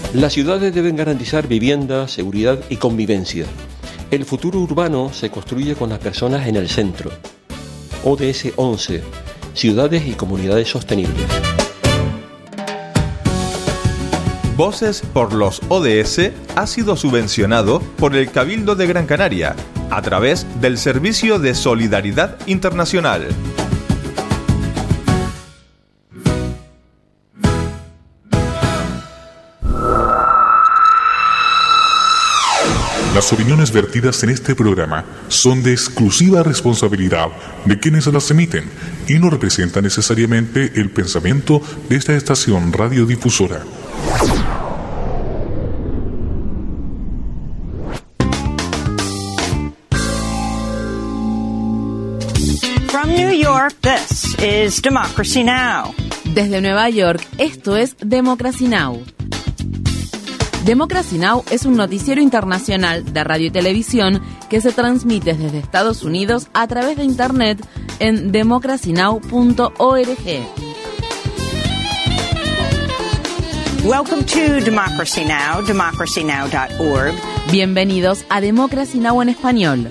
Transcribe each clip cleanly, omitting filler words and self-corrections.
Las ciudades deben garantizar vivienda, seguridad y convivencia. El futuro urbano se construye con las personas en el centro. ODS 11. Ciudades y comunidades sostenibles. Voces por los ODS ha sido subvencionado por el Cabildo de Gran Canaria a través del Servicio de Solidaridad Internacional. Las opiniones vertidas en este programa son de exclusiva responsabilidad de quienes las emiten y no representan necesariamente el pensamiento de esta estación radiodifusora. From New York, this is Democracy Now! Desde Nueva York, esto es Democracy Now! Democracy Now! Es un noticiero internacional de radio y televisión que se transmite desde Estados Unidos a través de Internet en democracynow.org. Welcome to Democracy Now!, democracynow.org. Bienvenidos a Democracy Now! En español,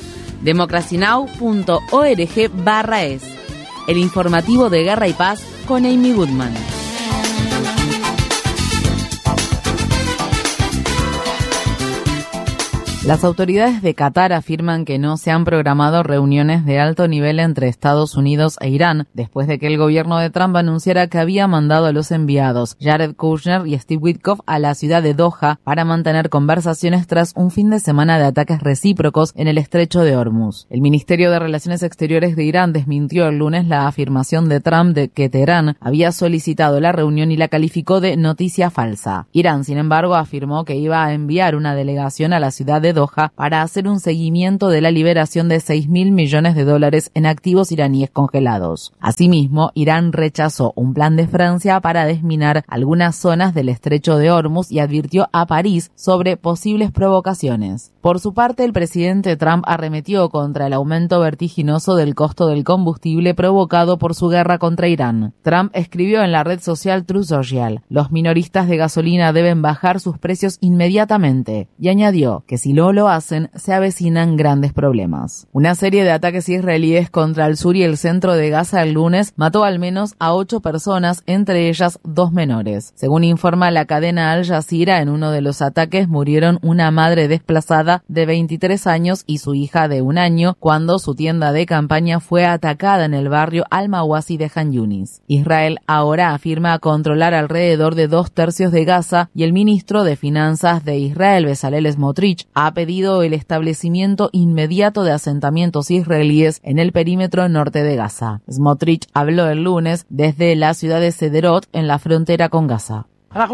democracynow.org/es. El informativo de Guerra y Paz con Amy Goodman. Las autoridades de Qatar afirman que no se han programado reuniones de alto nivel entre Estados Unidos e Irán después de que el gobierno de Trump anunciara que había mandado a los enviados Jared Kushner y Steve Witkoff a la ciudad de Doha para mantener conversaciones tras un fin de semana de ataques recíprocos en el estrecho de Hormuz. El Ministerio de Relaciones Exteriores de Irán desmintió el lunes la afirmación de Trump de que Teherán había solicitado la reunión y la calificó de noticia falsa. Irán, sin embargo, afirmó que iba a enviar una delegación a la ciudad de Doha para hacer un seguimiento de la liberación de $6.000 millones en activos iraníes congelados. Asimismo, Irán rechazó un plan de Francia para desminar algunas zonas del estrecho de Hormuz y advirtió a París sobre posibles provocaciones. Por su parte, el presidente Trump arremetió contra el aumento vertiginoso del costo del combustible provocado por su guerra contra Irán. Trump escribió en la red social Truth Social: "Los minoristas de gasolina deben bajar sus precios inmediatamente", y añadió que si no lo hacen, se avecinan grandes problemas. Una serie de ataques israelíes contra el sur y el centro de Gaza el lunes mató al menos a 8 personas, entre ellas 2 menores. Según informa la cadena Al Jazeera, en uno de los ataques murieron una madre desplazada de 23 años y su hija de 1 año cuando su tienda de campaña fue atacada en el barrio Al-Mawasi de Han Yunis. Israel ahora afirma controlar alrededor de 2/3 de Gaza y el ministro de Finanzas de Israel, Bezalel Smotrich, ha pedido el establecimiento inmediato de asentamientos israelíes en el perímetro norte de Gaza. Smotrich habló el lunes desde la ciudad de Sderot, en la frontera con Gaza.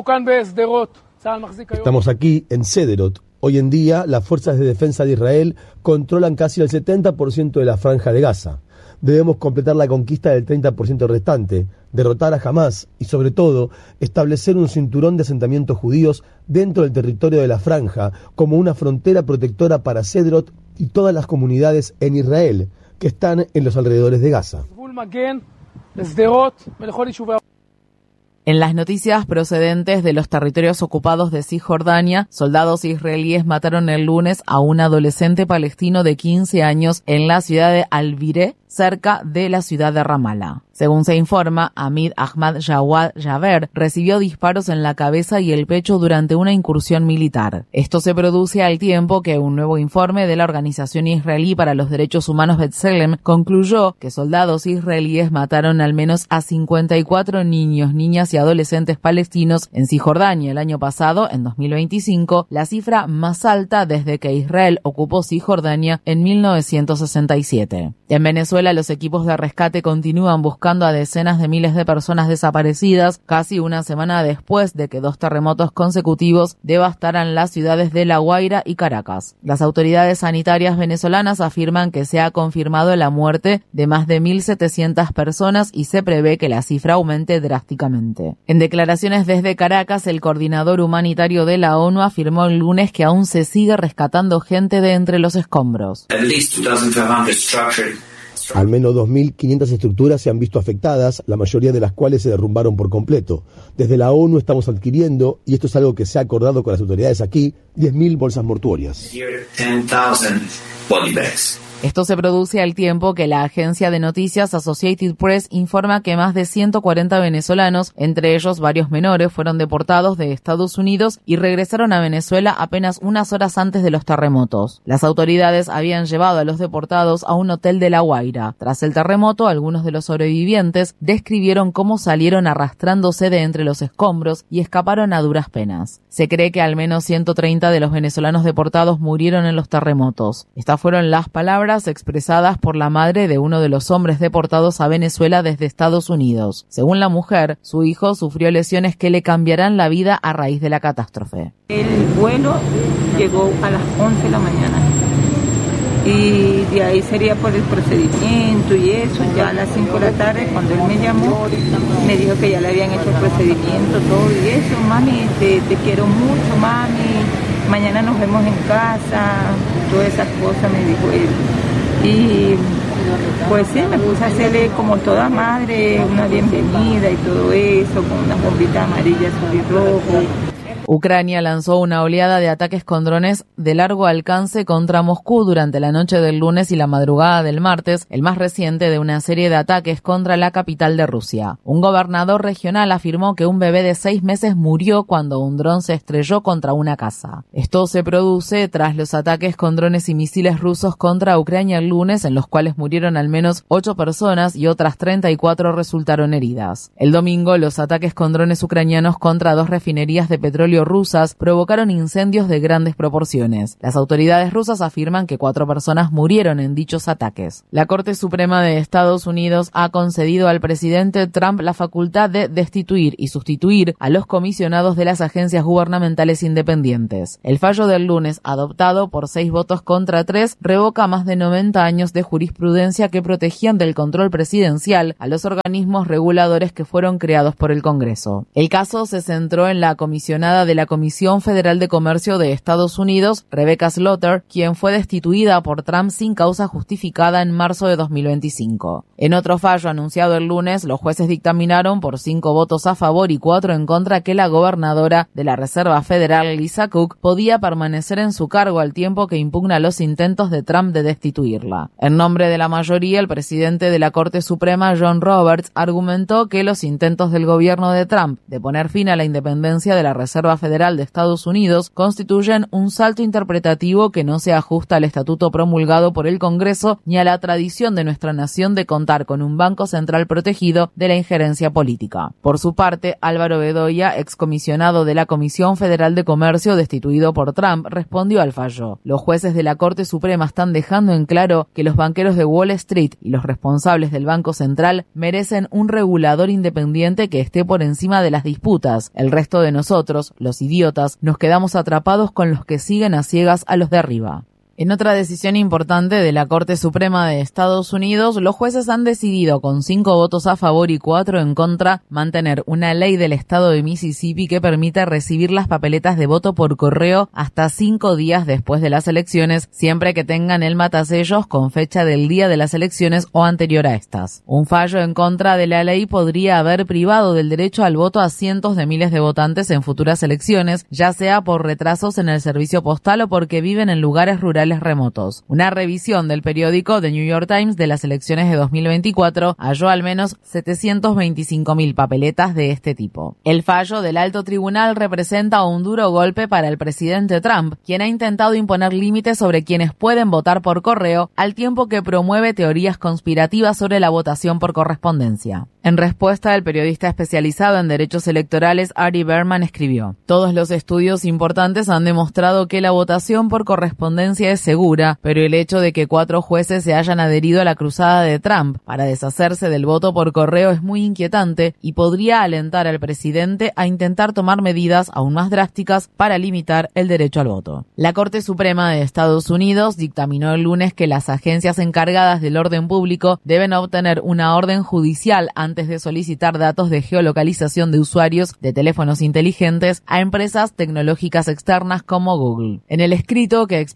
Estamos aquí en Sderot. Hoy en día, las fuerzas de defensa de Israel controlan casi el 70% de la franja de Gaza. Debemos completar la conquista del 30% restante, derrotar a Hamás y, sobre todo, establecer un cinturón de asentamientos judíos dentro del territorio de la franja como una frontera protectora para Sderot y todas las comunidades en Israel que están en los alrededores de Gaza. En las noticias procedentes de los territorios ocupados de Cisjordania, soldados israelíes mataron el lunes a un adolescente palestino de 15 años en la ciudad de Al-Bireh, cerca de la ciudad de Ramallah. Según se informa, Hamid Ahmad Jawad Jaber recibió disparos en la cabeza y el pecho durante una incursión militar. Esto se produce al tiempo que un nuevo informe de la Organización Israelí para los Derechos Humanos B'Tselem concluyó que soldados israelíes mataron al menos a 54 niños, niñas y adolescentes palestinos en Cisjordania el año pasado, en 2025, la cifra más alta desde que Israel ocupó Cisjordania en 1967. En Venezuela, los equipos de rescate continúan buscando a decenas de miles de personas desaparecidas, casi una semana después de que 2 terremotos consecutivos devastaran las ciudades de La Guaira y Caracas. Las autoridades sanitarias venezolanas afirman que se ha confirmado la muerte de más de 1.700 personas y se prevé que la cifra aumente drásticamente. En declaraciones desde Caracas, el coordinador humanitario de la ONU afirmó el lunes que aún se sigue rescatando gente de entre los escombros. Al menos 2.500 estructuras se han visto afectadas, la mayoría de las cuales se derrumbaron por completo. Desde la ONU estamos adquiriendo, y esto es algo que se ha acordado con las autoridades aquí, 10.000 bolsas mortuorias. 10,000 body bags. Esto se produce al tiempo que la agencia de noticias Associated Press informa que más de 140 venezolanos, entre ellos varios menores, fueron deportados de Estados Unidos y regresaron a Venezuela apenas unas horas antes de los terremotos. Las autoridades habían llevado a los deportados a un hotel de La Guaira. Tras el terremoto, algunos de los sobrevivientes describieron cómo salieron arrastrándose de entre los escombros y escaparon a duras penas. Se cree que al menos 130 de los venezolanos deportados murieron en los terremotos. Estas fueron las palabras expresadas por la madre de uno de los hombres deportados a Venezuela desde Estados Unidos. Según la mujer, su hijo sufrió lesiones que le cambiarán la vida a raíz de la catástrofe. El vuelo llegó a las 11 de la mañana y de ahí sería por el procedimiento y eso. Ya a las 5 de la tarde, cuando él me llamó, me dijo que ya le habían hecho el procedimiento, todo y eso. Mami, te quiero mucho, mami, mañana nos vemos en casa, todas esas cosas me dijo él. Y pues sí, me puse a hacerle como toda madre una bienvenida y todo eso, con unas bombitas amarillas y rojo. Ucrania lanzó una oleada de ataques con drones de largo alcance contra Moscú durante la noche del lunes y la madrugada del martes, el más reciente de una serie de ataques contra la capital de Rusia. Un gobernador regional afirmó que un bebé de 6 meses murió cuando un dron se estrelló contra una casa. Esto se produce tras los ataques con drones y misiles rusos contra Ucrania el lunes, en los cuales murieron al menos 8 personas y otras 34 resultaron heridas. El domingo, los ataques con drones ucranianos contra 2 refinerías de petróleo rusas provocaron incendios de grandes proporciones. Las autoridades rusas afirman que 4 personas murieron en dichos ataques. La Corte Suprema de Estados Unidos ha concedido al presidente Trump la facultad de destituir y sustituir a los comisionados de las agencias gubernamentales independientes. El fallo del lunes, adoptado por 6 votos contra 3, revoca más de 90 años de jurisprudencia que protegían del control presidencial a los organismos reguladores que fueron creados por el Congreso. El caso se centró en la comisionada de la Comisión Federal de Comercio de Estados Unidos, Rebecca Slaughter, quien fue destituida por Trump sin causa justificada en marzo de 2025. En otro fallo anunciado el lunes, los jueces dictaminaron por 5 votos a favor y 4 en contra que la gobernadora de la Reserva Federal, Lisa Cook, podía permanecer en su cargo al tiempo que impugna los intentos de Trump de destituirla. En nombre de la mayoría, el presidente de la Corte Suprema, John Roberts, argumentó que los intentos del gobierno de Trump de poner fin a la independencia de la Reserva Federal de Estados Unidos constituyen un salto interpretativo que no se ajusta al estatuto promulgado por el Congreso ni a la tradición de nuestra nación de contar con un banco central protegido de la injerencia política. Por su parte, Álvaro Bedoya, excomisionado de la Comisión Federal de Comercio destituido por Trump, respondió al fallo. Los jueces de la Corte Suprema están dejando en claro que los banqueros de Wall Street y los responsables del Banco Central merecen un regulador independiente que esté por encima de las disputas. El resto de nosotros, los idiotas, nos quedamos atrapados con los que siguen a ciegas a los de arriba. En otra decisión importante de la Corte Suprema de Estados Unidos, los jueces han decidido, con 5 votos a favor y 4 en contra, mantener una ley del estado de Mississippi que permite recibir las papeletas de voto por correo hasta 5 días después de las elecciones, siempre que tengan el matasellos con fecha del día de las elecciones o anterior a estas. Un fallo en contra de la ley podría haber privado del derecho al voto a cientos de miles de votantes en futuras elecciones, ya sea por retrasos en el servicio postal o porque viven en lugares rurales remotos. Una revisión del periódico The New York Times de las elecciones de 2024 halló al menos 725.000 papeletas de este tipo. El fallo del alto tribunal representa un duro golpe para el presidente Trump, quien ha intentado imponer límites sobre quienes pueden votar por correo, al tiempo que promueve teorías conspirativas sobre la votación por correspondencia. En respuesta, el periodista especializado en derechos electorales Ari Berman escribió: "Todos los estudios importantes han demostrado que la votación por correspondencia es segura, pero el hecho de que 4 jueces se hayan adherido a la cruzada de Trump para deshacerse del voto por correo es muy inquietante y podría alentar al presidente a intentar tomar medidas aún más drásticas para limitar el derecho al voto". La Corte Suprema de Estados Unidos dictaminó el lunes que las agencias encargadas del orden público deben obtener una orden judicial antes de solicitar datos de geolocalización de usuarios de teléfonos inteligentes a empresas tecnológicas externas como Google. En el escrito que explica el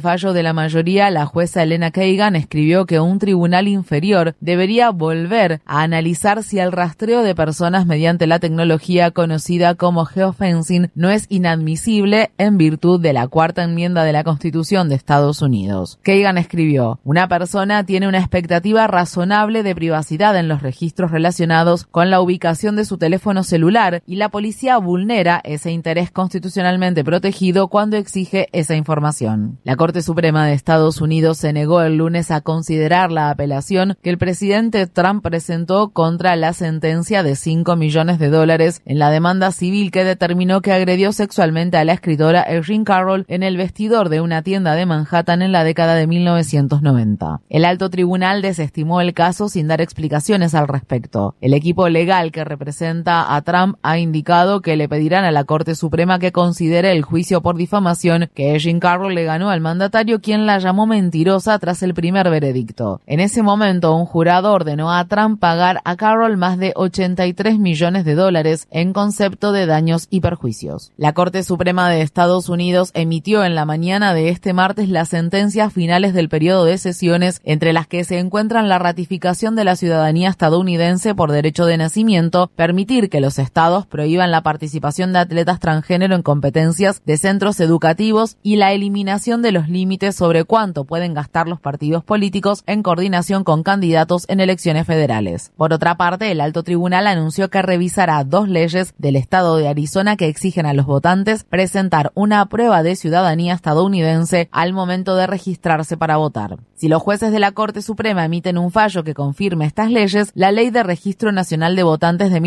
fallo de la mayoría, la jueza Elena Kagan escribió que un tribunal inferior debería volver a analizar si el rastreo de personas mediante la tecnología conocida como geofencing no es inadmisible en virtud de la Cuarta Enmienda de la Constitución de Estados Unidos. Kagan escribió: una persona tiene una expectativa razonable de privacidad en los registros relacionados con la ubicación de su teléfono celular y la policía vulnera ese interés constitucionalmente protegido cuando exige esa información. La Corte Suprema de Estados Unidos se negó el lunes a considerar la apelación que el presidente Trump presentó contra la sentencia de $5 millones en la demanda civil que determinó que agredió sexualmente a la escritora Erin Carroll en el vestidor de una tienda de Manhattan en la década de 1990. El alto tribunal desestimó el caso sin dar explicaciones al respecto. El equipo legal que representa a Trump ha indicado que le pedirán a la Corte Suprema que considere el juicio por difamación que Erin Carroll le ganó al mandatario, quien la llamó mentirosa tras el primer veredicto. En ese momento, un jurado ordenó a Trump pagar a Carroll más de $83 millones en concepto de daños y perjuicios. La Corte Suprema de Estados Unidos emitió en la mañana de este martes las sentencias finales del periodo de sesiones, entre las que se encuentran la ratificación de la ciudadanía estadounidense por derecho de nacimiento, permitir que los estados prohíban la participación de atletas transgénero en competencias de centros educativos y la eliminación de los límites sobre cuánto pueden gastar los partidos políticos en coordinación con candidatos en elecciones federales. Por otra parte, el alto tribunal anunció que revisará 2 leyes del estado de Arizona que exigen a los votantes presentar una prueba de ciudadanía estadounidense al momento de registrarse para votar. Si los jueces de la Corte Suprema emiten un fallo que confirme estas leyes, la Ley de Registro Nacional de Votantes de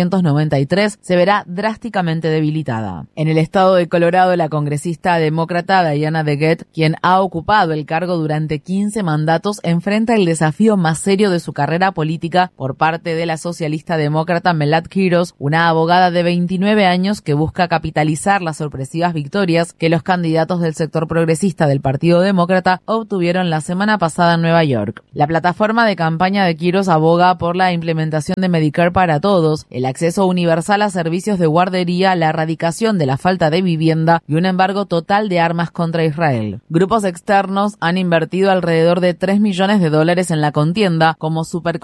1993 se verá drásticamente debilitada. En el estado de Colorado, la congresista demócrata Diana DeGette, quien ha ocupado el cargo durante 15 mandatos, enfrenta el desafío más serio de su carrera política por parte de la socialista demócrata Melad Quiros, una abogada de 29 años que busca capitalizar las sorpresivas victorias que los candidatos del sector progresista del Partido Demócrata obtuvieron la semana pasada en Nueva York. La plataforma de campaña de Quiros aboga por la implementación de Medicare para todos, el acceso universal a servicios de guardería, la erradicación de la falta de vivienda y un embargo total de armas contra Israel. Grupos externos han invertido alrededor de $3 millones en la contienda, como